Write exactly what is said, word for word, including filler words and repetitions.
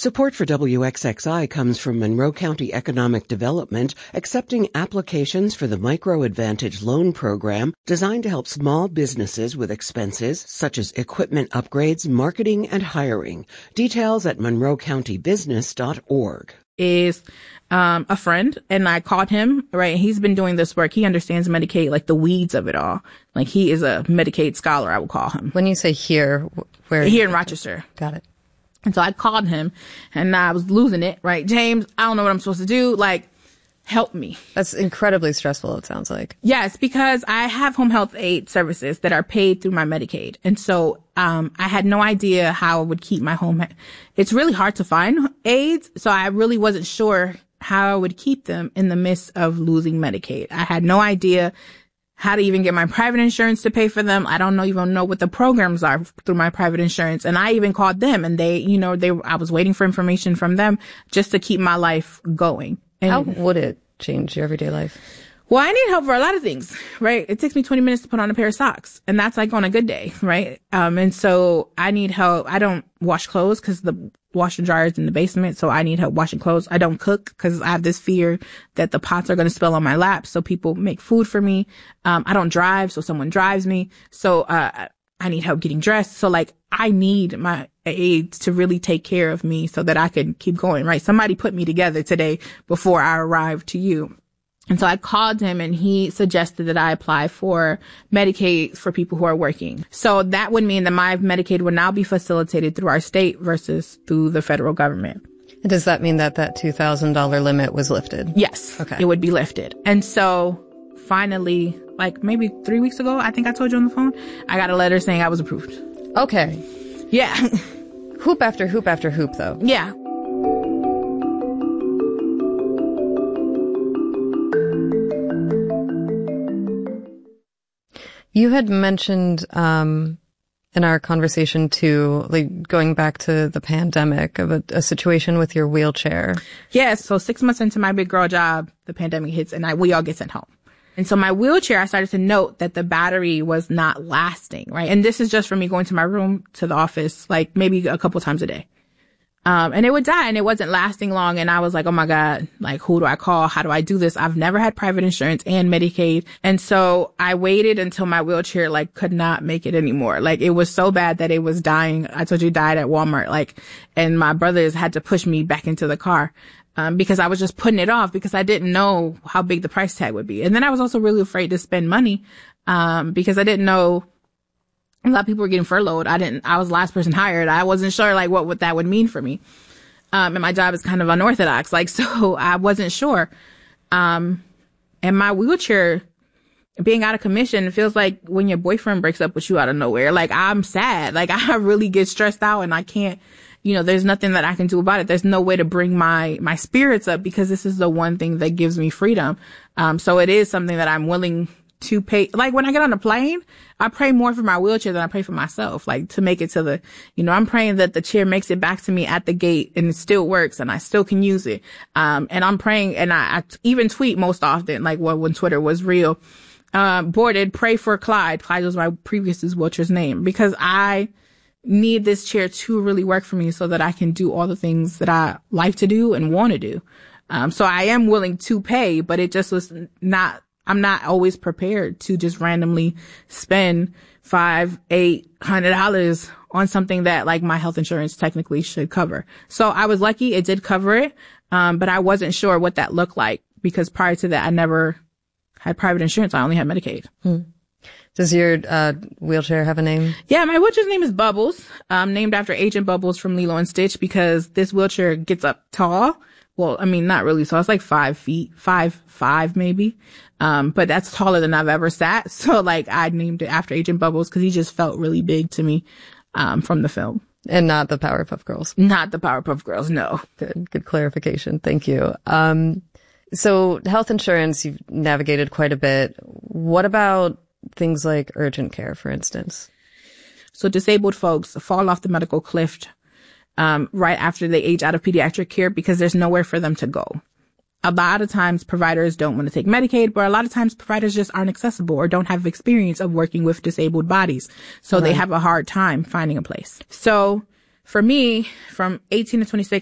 Support for W X X I comes from Monroe County Economic Development, accepting applications for the Micro Advantage Loan Program designed to help small businesses with expenses such as equipment upgrades, marketing, and hiring. Details at monroe county business dot org. Is um a friend, and I called him, right? He's been doing this work. He understands Medicaid, like the weeds of it all. Like he is a Medicaid scholar, I would call him. When you say here, where? Here in Rochester. Got it. And so I called him, and I was losing it, right? James, I don't know what I'm supposed to do. Like, help me. That's incredibly stressful, it sounds like. Yes, because I have home health aid services that are paid through my Medicaid. And so um I had no idea how I would keep my home. It's really hard to find aides, so I really wasn't sure how I would keep them in the midst of losing Medicaid. I had no idea how to even get my private insurance to pay for them. I don't know, even know what the programs are through my private insurance. And I even called them, and they, you know, they, I was waiting for information from them just to keep my life going. And how would it change your everyday life? Well, I need help for a lot of things, right? It takes me twenty minutes to put on a pair of socks, and that's like on a good day, right? Um, and so I need help. I don't wash clothes because the washer dryer is in the basement, so I need help washing clothes. I don't cook because I have this fear that the pots are going to spill on my lap, so people make food for me. Um, I don't drive, so someone drives me. So uh, I need help getting dressed. So like I need my aides to really take care of me so that I can keep going, right? Somebody put me together today before I arrived to you. And so I called him, and he suggested that I apply for Medicaid for people who are working. So that would mean that my Medicaid would now be facilitated through our state versus through the federal government. Does that mean that that two thousand dollars limit was lifted? Yes. Okay. It would be lifted. And so finally, like maybe three weeks ago, I think I told you on the phone, I got a letter saying I was approved. Okay. Yeah. Hoop after hoop after hoop, though. Yeah. You had mentioned um in our conversation too, like going back to the pandemic, of a, a situation with your wheelchair. Yeah, so six months into my big girl job, the pandemic hits, and I, we all get sent home. And so my wheelchair, I started to note that the battery was not lasting, right? And this is just from me going to my room to the office, like maybe a couple times a day. Um, and it would die, and it wasn't lasting long. And I was like, oh my God, like, who do I call? How do I do this? I've never had private insurance and Medicaid. And so I waited until my wheelchair, like, could not make it anymore. Like, it was so bad that it was dying. I told you it died at Walmart, like, and my brothers had to push me back into the car. Um, because I was just putting it off because I didn't know how big the price tag would be. And then I was also really afraid to spend money, um, because I didn't know a lot of people were getting furloughed. I didn't, I was the last person hired. I wasn't sure like what, what that would mean for me. Um, and my job is kind of unorthodox. Like, so I wasn't sure. Um, and my wheelchair being out of commission feels like when your boyfriend breaks up with you out of nowhere. Like, I'm sad. Like, I really get stressed out, and I can't, you know, there's nothing that I can do about it. There's no way to bring my, my spirits up because this is the one thing that gives me freedom. Um, so it is something that I'm willing to pay. Like, when I get on a plane, I pray more for my wheelchair than I pray for myself, like to make it to the, you know, I'm praying that the chair makes it back to me at the gate and it still works and I still can use it. Um, and I'm praying, and I, I even tweet most often, like well, when Twitter was real, um, boarded, pray for Clyde. Clyde was my previous wheelchair's name, because I need this chair to really work for me so that I can do all the things that I like to do and want to do. Um, so I am willing to pay, but it just was not, I'm not always prepared to just randomly spend five, eight hundred dollars on something that like my health insurance technically should cover. So I was lucky it did cover it. Um, but I wasn't sure what that looked like, because prior to that, I never had private insurance. I only had Medicaid. Hmm. Does your uh wheelchair have a name? Yeah, my wheelchair's name is Bubbles, um, named after Agent Bubbles from Lilo and Stitch, because this wheelchair gets up tall. Well, I mean, not really tall. It's like five feet, five, five maybe. Um, but that's taller than I've ever sat. So like I named it after Agent Bubbles because he just felt really big to me, um, from the film. And not the Powerpuff Girls. Not the Powerpuff Girls, no. Good, good clarification. Thank you. Um, so health insurance, you've navigated quite a bit. What about things like urgent care, for instance? So disabled folks fall off the medical cliff um, right after they age out of pediatric care because there's nowhere for them to go. A lot of times providers don't want to take Medicaid, but a lot of times providers just aren't accessible or don't have experience of working with disabled bodies. So right. They have a hard time finding a place. So for me, from eighteen to twenty-six,